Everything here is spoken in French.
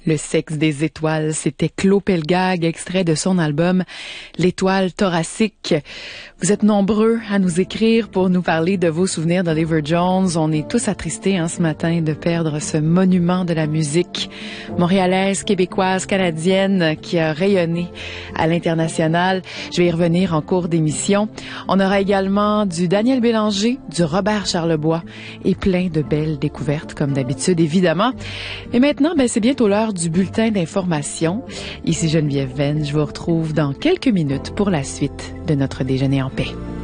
Le sexe des étoiles, c'était Claude Pelgag, extrait de son album L'étoile thoracique. Vous êtes nombreux à nous écrire pour nous parler de vos souvenirs d'Oliver Jones. On est tous attristés ce matin de perdre ce monument de la musique montréalaise, québécoise, canadienne qui a rayonné à l'international. Je vais y revenir en cours d'émission. On aura également du Daniel Bélanger, du Robert Charlebois et plein de belles découvertes comme d'habitude évidemment. Et maintenant, c'est bientôt l'heure du bulletin d'information. Ici Geneviève Venn, je vous retrouve dans quelques minutes pour la suite de notre déjeuner en paix.